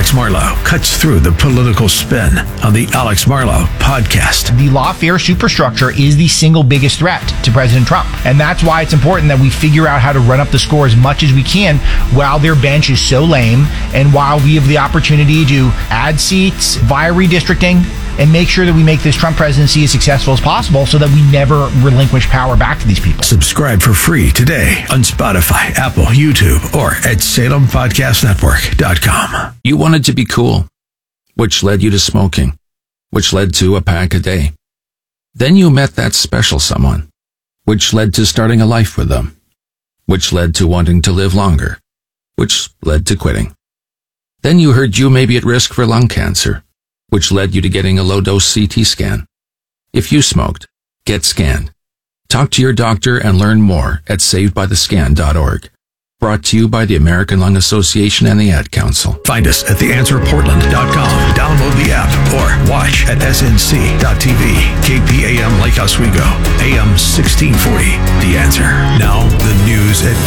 Alex Marlow cuts through the political spin on the Alex Marlow podcast. The lawfare superstructure is the single biggest threat to President Trump. And that's why it's important that we figure out how to run up the score as much as we can while their bench is so lame and while we have the opportunity to add seats via redistricting and make sure that we make this Trump presidency as successful as possible so that we never relinquish power back to these people. Subscribe for free today on Spotify, Apple, YouTube, or at SalemPodcastNetwork.com. You wanted to be cool, which led you to smoking, which led to a pack a day. Then you met that special someone, which led to starting a life with them, which led to wanting to live longer, which led to quitting. Then you heard you may be at risk for lung cancer, which led you to getting a low-dose CT scan. If you smoked, get scanned. Talk to your doctor and learn more at savedbythescan.org. Brought to you by the American Lung Association and the Ad Council. Find us at theanswerportland.com. Download the app or watch at snc.tv. KPAM Lake Oswego, AM 1640. The Answer. Now the news at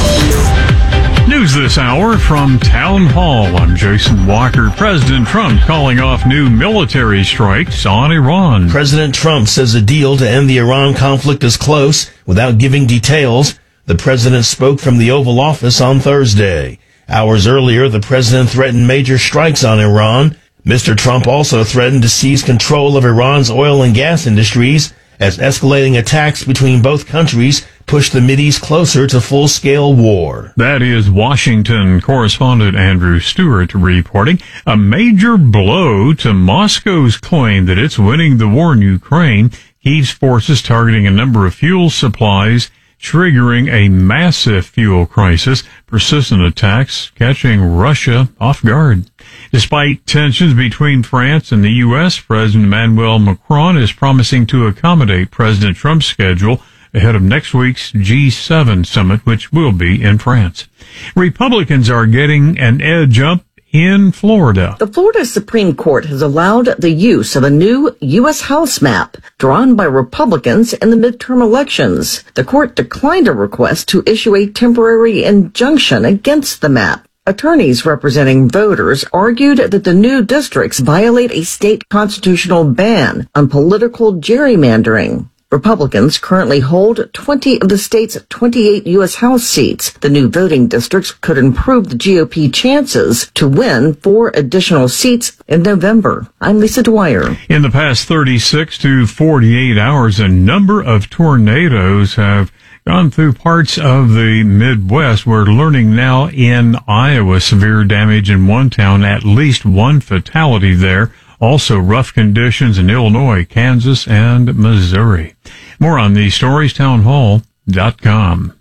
2. News this hour from Town Hall. I'm Jason Walker. President Trump calling off new military strikes on Iran. President Trump says a deal to end the Iran conflict is close without giving details. The president spoke from the Oval Office on Thursday. Hours earlier, the president threatened major strikes on Iran. Mr. Trump also threatened to seize control of Iran's oil and gas industries as escalating attacks between both countries push the Mideast closer to full-scale war. That is Washington correspondent Andrew Stewart reporting. A major blow to Moscow's claim that it's winning the war in Ukraine. Kyiv's forces targeting a number of fuel supplies, triggering a massive fuel crisis, persistent attacks catching Russia off guard. Despite tensions between France and the U.S., President Emmanuel Macron is promising to accommodate President Trump's schedule ahead of next week's G7 summit, which will be in France. Republicans are getting an edge up in Florida. The Florida Supreme Court has allowed the use of a new U.S. House map drawn by Republicans in the midterm elections. The court declined a request to issue a temporary injunction against the map. Attorneys representing voters argued that the new districts violate a state constitutional ban on political gerrymandering. Republicans currently hold 20 of the state's 28 U.S. House seats. The new voting districts could improve the GOP chances to win 4 additional seats in November. I'm Lisa Dwyer. In the past 36 to 48 hours, a number of tornadoes have gone through parts of the Midwest. We're learning now in Iowa, severe damage in one town, at least one fatality there. Also rough conditions in Illinois, Kansas, and Missouri. More on these stories, townhall.com.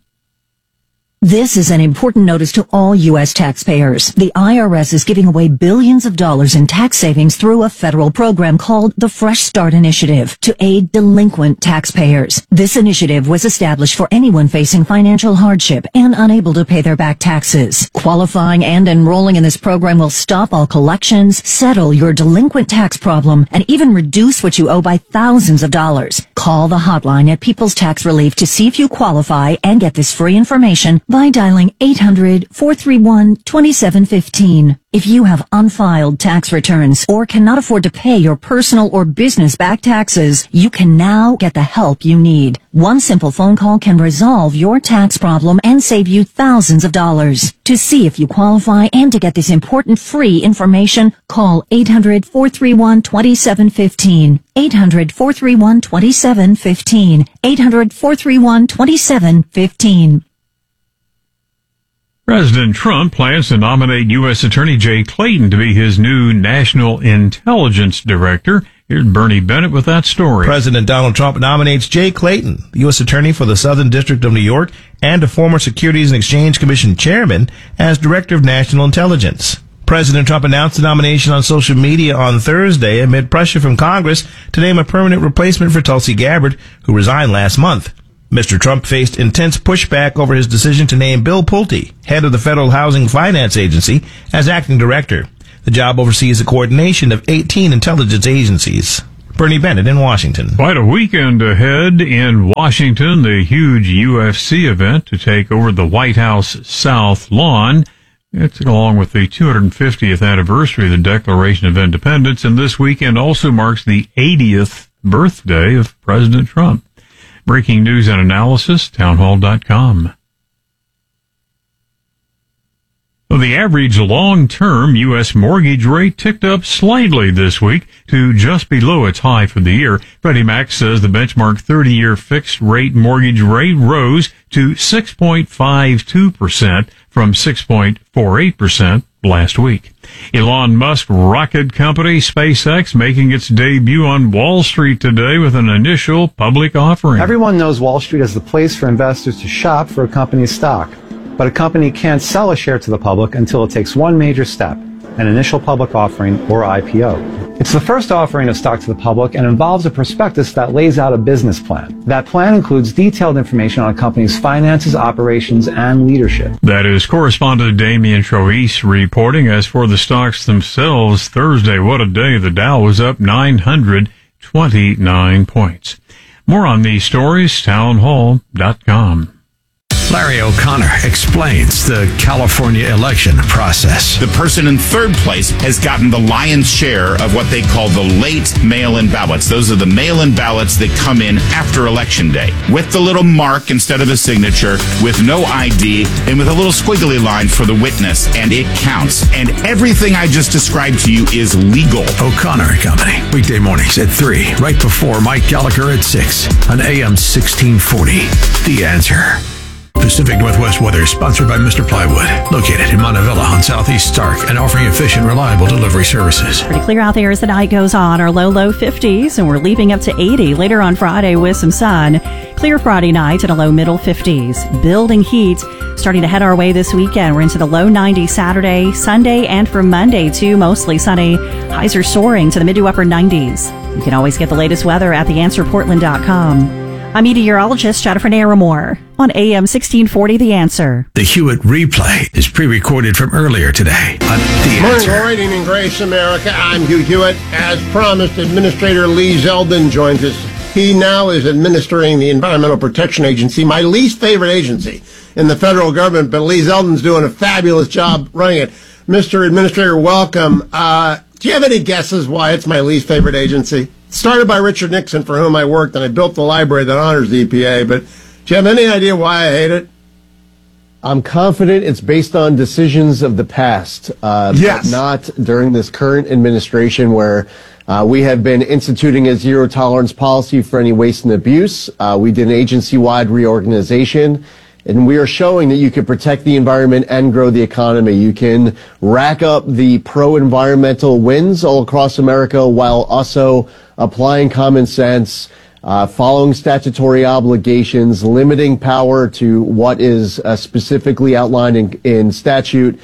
This is an important notice to all U.S. taxpayers. The IRS is giving away billions of dollars in tax savings through a federal program called the Fresh Start Initiative to aid delinquent taxpayers. This initiative was established for anyone facing financial hardship and unable to pay their back taxes. Qualifying and enrolling in this program will stop all collections, settle your delinquent tax problem, and even reduce what you owe by thousands of dollars. Call the hotline at People's Tax Relief to see if you qualify and get this free information by dialing 800-431-2715. If you have unfiled tax returns or cannot afford to pay your personal or business back taxes, you can now get the help you need. One simple phone call can resolve your tax problem and save you thousands of dollars. To see if you qualify and to get this important free information, call 800-431-2715. 800-431-2715. 800-431-2715. President Trump plans to nominate U.S. Attorney Jay Clayton to be his new National Intelligence Director. Here's Bernie Bennett with that story. President Donald Trump nominates Jay Clayton, the U.S. Attorney for the Southern District of New York and a former Securities and Exchange Commission chairman, as Director of National Intelligence. President Trump announced the nomination on social media on Thursday amid pressure from Congress to name a permanent replacement for Tulsi Gabbard, who resigned last month. Mr. Trump faced intense pushback over his decision to name Bill Pulte, head of the Federal Housing Finance Agency, as acting director. The job oversees the coordination of 18 intelligence agencies. Bernie Bennett in Washington. Quite a weekend ahead in Washington, the huge UFC event to take over the White House South Lawn. It's along with the 250th anniversary of the Declaration of Independence, and this weekend also marks the 80th birthday of President Trump. Breaking news and analysis, townhall.com. Well, the average long-term U.S. mortgage rate ticked up slightly this week to just below its high for the year. Freddie Mac says the benchmark 30-year fixed-rate mortgage rate rose to 6.52% from 6.48% last week. Elon Musk rocket company SpaceX making its debut on Wall Street today with an initial public offering. Everyone knows Wall Street as the place for investors to shop for a company's stock. But a company can't sell a share to the public until it takes one major step, an initial public offering or IPO. It's the first offering of stock to the public and involves a prospectus that lays out a business plan. That plan includes detailed information on a company's finances, operations, and leadership. That is correspondent Damian Trois reporting. As for the stocks themselves, Thursday, what a day. The Dow was up 929 points. More on these stories, townhall.com. Larry O'Connor explains the California election process. The person in third place has gotten the lion's share of what they call the late mail-in ballots. Those are the mail-in ballots that come in after Election Day, with the little mark instead of a signature, with no ID, and with a little squiggly line for the witness, and it counts. And everything I just described to you is legal. O'Connor and Company, weekday mornings at 3, right before Mike Gallagher at 6, on AM 1640. The Answer. Pacific Northwest weather is sponsored by Mr. Plywood, located in Montevilla on Southeast Stark and offering efficient, reliable delivery services. Pretty clear out there as the night goes on. Our low 50s, and we're leaping up to 80 later on Friday with some sun. Clear Friday night and a low middle 50s. Building heat starting to head our way this weekend. We're into the low 90s Saturday, Sunday, and for Monday too, mostly sunny. Highs are soaring to the mid to upper 90s. You can always get the latest weather at theanswerportland.com. I'm meteorologist Jennifer Naramore on AM 1640 The Answer. The Hewitt replay is pre-recorded from earlier today on The Answer. Morning, glory, and Grace America. I'm Hugh Hewitt. As promised, Administrator Lee Zeldin joins us. He now is administering the Environmental Protection Agency, my least favorite agency in the federal government, but Lee Zeldin's doing a fabulous job running it. Mr. Administrator, welcome. Do you have any guesses why it's my least favorite agency? Started by Richard Nixon, for whom I worked, and I built the library that honors the EPA, but do you have any idea why I hate it? I'm confident it's based on decisions of the past, yes. But not during this current administration where we have been instituting a zero-tolerance policy for any waste and abuse. We did an agency-wide reorganization, and we are showing that you can protect the environment and grow the economy. You can rack up the pro-environmental wins all across America while also applying common sense, following statutory obligations, limiting power to what is specifically outlined in statute.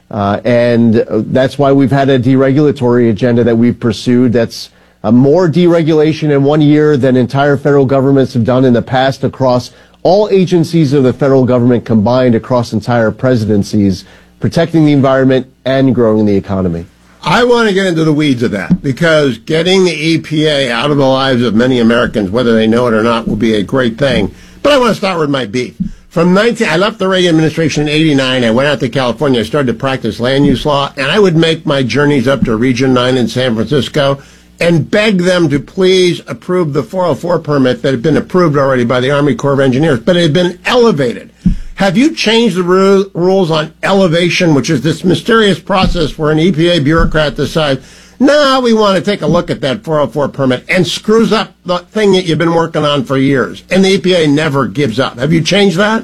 And that's why we've had a deregulatory agenda that we've pursued. That's more deregulation in 1 year than entire federal governments have done in the past across all agencies of the federal government combined across entire presidencies, protecting the environment and growing the economy. I want to get into the weeds of that because getting the EPA out of the lives of many Americans, whether they know it or not, will be a great thing. But I want to start with my beef. I left the Reagan administration in 89. I went out to California. I started to practice land use law, and I would make my journeys up to Region 9 in San Francisco and beg them to please approve the 404 permit that had been approved already by the Army Corps of Engineers, but it had been elevated. Have you changed the rules on elevation, which is this mysterious process where an EPA bureaucrat decides, no, we want to take a look at that 404 permit and screws up the thing that you've been working on for years, and the EPA never gives up? Have you changed that?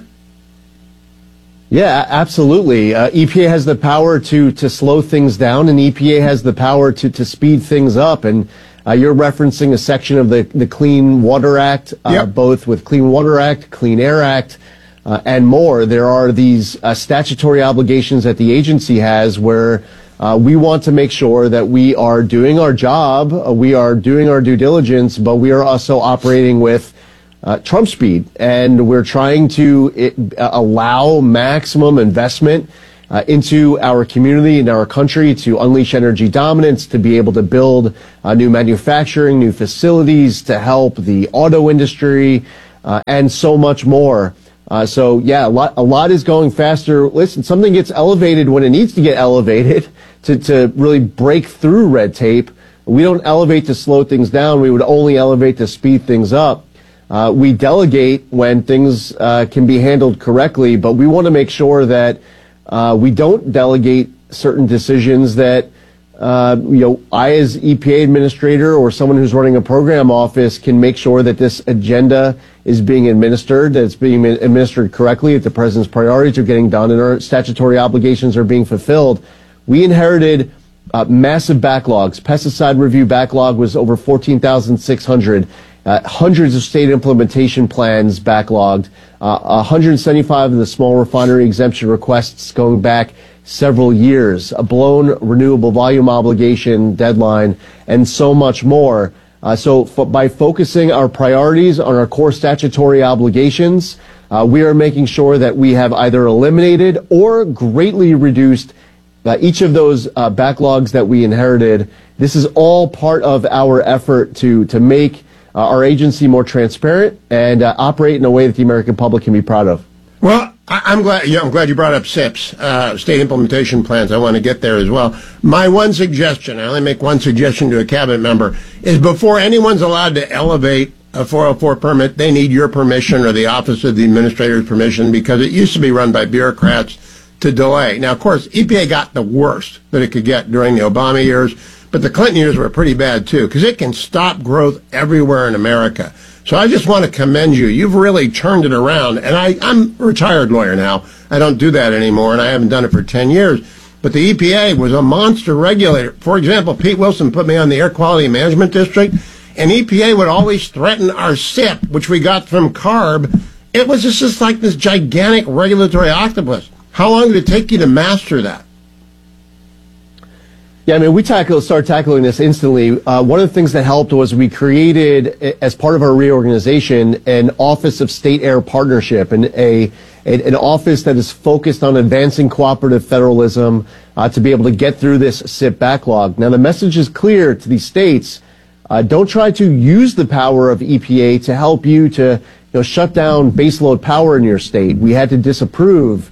Yeah, absolutely. EPA has the power to slow things down, and EPA has the power to speed things up. And you're referencing a section of the Clean Water Act, yep. Both with Clean Water Act, Clean Air Act, and more. There are these statutory obligations that the agency has where we want to make sure that we are doing our job, we are doing our due diligence, but we are also operating with Trump speed, and we're trying to allow maximum investment into our community and our country to unleash energy dominance, to be able to build new manufacturing, new facilities, to help the auto industry, and so much more. So yeah, a lot is going faster. Listen, something gets elevated when it needs to get elevated to really break through red tape. We don't elevate to slow things down. We would only elevate to speed things up. We delegate when things can be handled correctly, but we want to make sure that we don't delegate certain decisions that I as EPA administrator or someone who's running a program office can make sure that this agenda is being administered, that it's being administered correctly, that the president's priorities are getting done, and our statutory obligations are being fulfilled. We inherited massive backlogs. Pesticide review backlog was over 14,600. Hundreds of state implementation plans backlogged. 175 of the small refinery exemption requests going back several years. A blown renewable volume obligation deadline, and so much more. By focusing our priorities on our core statutory obligations, we are making sure that we have either eliminated or greatly reduced each of those backlogs that we inherited. This is all part of our effort to make our agency more transparent and operate in a way that the American public can be proud of. Well, I'm glad you brought up SIPs, state implementation plans. I want to get there as well. My one suggestion, I only make one suggestion to a cabinet member, is before anyone's allowed to elevate a 404 permit, they need your permission or the Office of the Administrator's permission, because it used to be run by bureaucrats to delay. Now, of course, EPA got the worst that it could get during the Obama years, but the Clinton years were pretty bad too, because it can stop growth everywhere in America. So I just want to commend you. You've really turned it around. And I'm a retired lawyer now. I don't do that anymore, and I haven't done it for 10 years. But the EPA was a monster regulator. For example, Pete Wilson put me on the Air Quality Management District, and EPA would always threaten our SIP, which we got from CARB. It was just like this gigantic regulatory octopus. How long did it take you to master that? Yeah, I mean, we started tackling this instantly. One of the things that helped was we created, as part of our reorganization, an Office of State Air Partnership, and an office that is focused on advancing cooperative federalism to be able to get through this SIP backlog. Now, the message is clear to these states. Don't try to use the power of EPA to help you to shut down baseload power in your state. We had to disapprove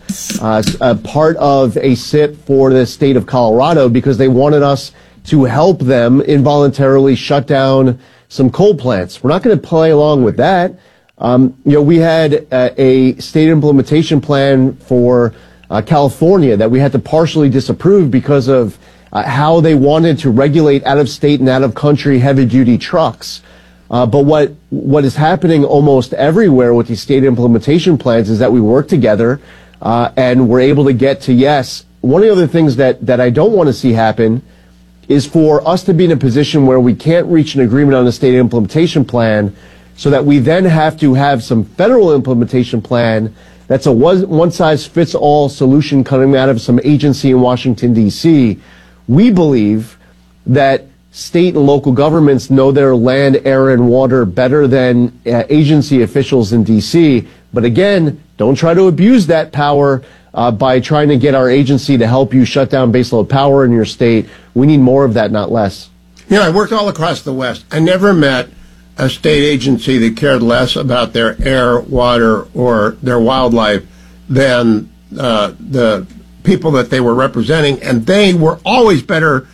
part of a SIP for the state of Colorado because they wanted us to help them involuntarily shut down some coal plants. We're not going to play along with that. We had a state implementation plan for California that we had to partially disapprove because of how they wanted to regulate out-of-state and out-of-country heavy-duty trucks. But what is happening almost everywhere with these state implementation plans is that we work together and we're able to get to yes. One of the other things that I don't want to see happen is for us to be in a position where we can't reach an agreement on a state implementation plan so that we then have to have some federal implementation plan that's a one-size-fits-all solution coming out of some agency in Washington, D.C. We believe that state and local governments know their land, air, and water better than agency officials in D.C. But again, don't try to abuse that power by trying to get our agency to help you shut down baseload power in your state. We need more of that, not less. I worked all across the West. I never met a state agency that cared less about their air, water, or their wildlife than the people that they were representing, and they were always better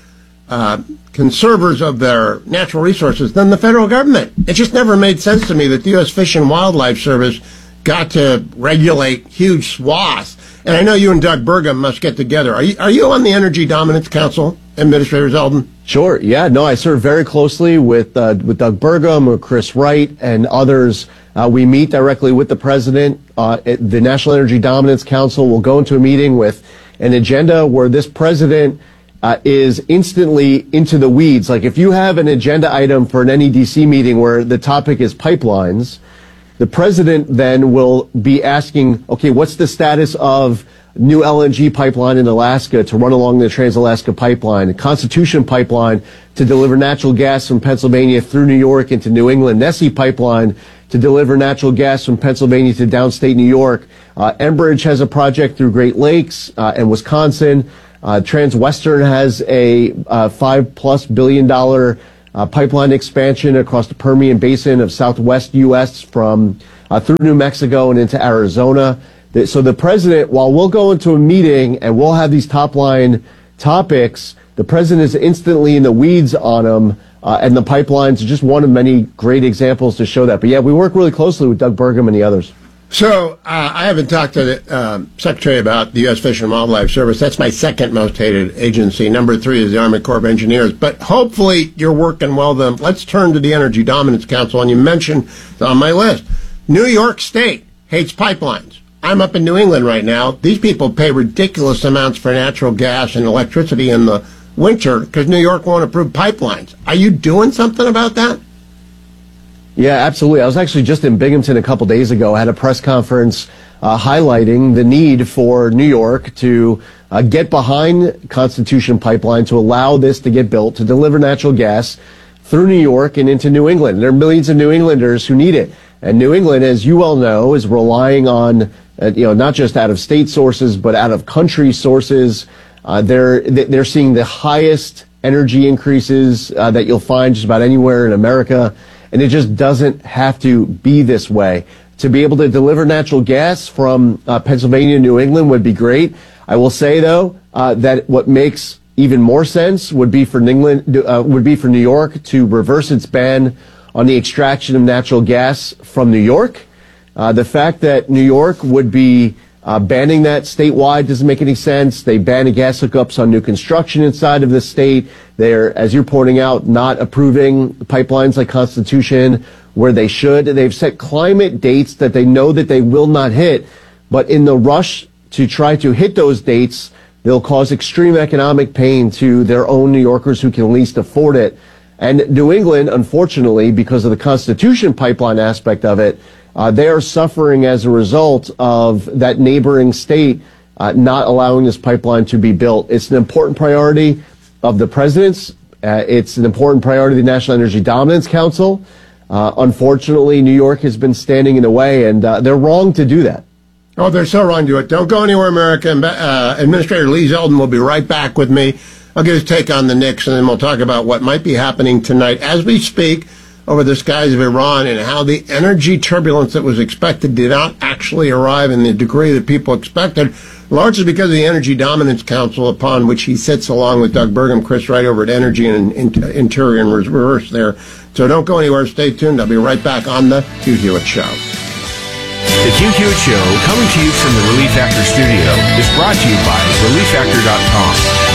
conservers of their natural resources than the federal government. It just never made sense to me that the U.S. Fish and Wildlife Service got to regulate huge swaths. And I know you and Doug Burgum must get together. Are you on the Energy Dominance Council, Administrator Zeldin? Sure. Yeah. No, I serve very closely with Doug Burgum or Chris Wright and others. We meet directly with the president. The National Energy Dominance Council will go into a meeting with an agenda where this president is instantly into the weeds. Like if you have an agenda item for an NEDC meeting where the topic is pipelines, the president then will be asking, okay, what's the status of new LNG pipeline in Alaska to run along the Trans-Alaska Pipeline, a Constitution Pipeline to deliver natural gas from Pennsylvania through New York into New England, Nessie Pipeline to deliver natural gas from Pennsylvania to downstate New York. Enbridge has a project through Great Lakes and Wisconsin. Transwestern has a $5+ billion pipeline expansion across the Permian Basin of Southwest U.S. from through New Mexico and into Arizona. So the president, while we'll go into a meeting and we'll have these top line topics, the president is instantly in the weeds on them. And the pipelines are just one of many great examples to show that. But yeah, we work really closely with Doug Burgum and the others. So I haven't talked to the Secretary about the U.S. Fish and Wildlife Service. That's my second most hated agency. Number 3 is the Army Corps of Engineers. But hopefully you're working well then. Let's turn to the Energy Dominance Council. And you mentioned on my list, New York State hates pipelines. I'm up in New England right now. These people pay ridiculous amounts for natural gas and electricity in the winter because New York won't approve pipelines. Are you doing something about that? Yeah, absolutely. I was actually just in Binghamton a couple days ago. I had a press conference highlighting the need for New York to get behind Constitution Pipeline to allow this to get built, to deliver natural gas through New York and into New England. There are millions of New Englanders who need it. And New England, as you well know, is relying on, not just out-of-state sources, but out-of-country sources. They're seeing the highest energy increases that you'll find just about anywhere in America. And it just doesn't have to be this way. To be able to deliver natural gas from Pennsylvania to New England would be great. I will say, though, that what makes even more sense would be for New York to reverse its ban on the extraction of natural gas from New York. The fact that New York would be banning that statewide doesn't make any sense. They ban the gas hookups on new construction inside of the state. They're, as you're pointing out, not approving pipelines like Constitution where they should. They've set climate dates that they know that they will not hit. But in the rush to try to hit those dates, they'll cause extreme economic pain to their own New Yorkers who can least afford it. And New England, unfortunately, because of the Constitution pipeline aspect of it, they are suffering as a result of that neighboring state not allowing this pipeline to be built. It's an important priority of the president's. It's an important priority of the National Energy Dominance Council. Unfortunately, New York has been standing in the way, and they're wrong to do that. Oh, they're so wrong to do it. Don't go anywhere, America. Administrator Lee Zeldin will be right back with me. I'll get his take on the Knicks, and then we'll talk about what might be happening tonight as we speak over the skies of Iran and how the energy turbulence that was expected did not actually arrive in the degree that people expected, largely because of the Energy Dominance Council, upon which he sits along with Doug Burgum, Chris Wright over at Energy and Interior and Reverse there. So don't go anywhere. Stay tuned. I'll be right back on the Hugh Hewitt Show. The Hugh Hewitt Show, coming to you from the Relief Factor studio, is brought to you by ReliefFactor.com.